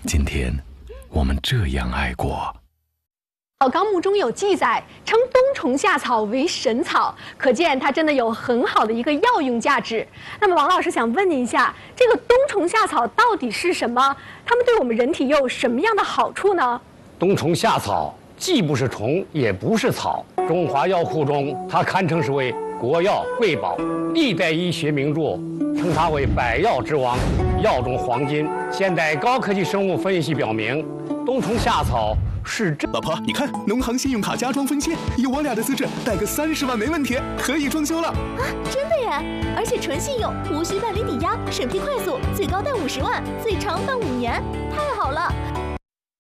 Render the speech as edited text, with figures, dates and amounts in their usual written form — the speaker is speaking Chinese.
今天，我们这样爱过。 《老纲目》中有记载，称冬虫夏草为神草，可见它真的有很好的一个药用价值。那么，王老师想问您一下，这个冬虫夏草到底是什么？它们对我们人体又有什么样的好处呢？ 冬虫夏草既不是虫，也不是草，中华药库中它堪称是为国药瑰宝，历代医学名著称它为百药之王，药中黄金。现代高科技生物分析表明，冬虫夏草是真。 老婆，你看，农行信用卡加装分期，有我俩的资质，贷个30万没问题，可以装修了。 啊，真的耶！而且纯信用，无需办理抵押，审批快速，最高贷50万，最长办5年，太好了！